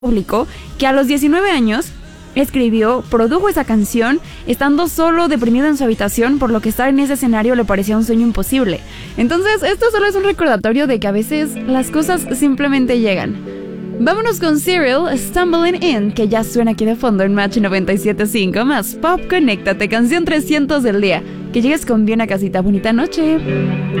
publicó que a los 19 años escribió, produjo esa canción estando solo deprimido en su habitación, por lo que estar en ese escenario le parecía un sueño imposible. Entonces, esto solo es un recordatorio de que a veces las cosas simplemente llegan. Vámonos con Cyril, Stumbling In, que ya suena aquí de fondo en Match 97.5 más Pop. Conéctate, canción 300 del día. Que llegues con bien a casita, bonita noche.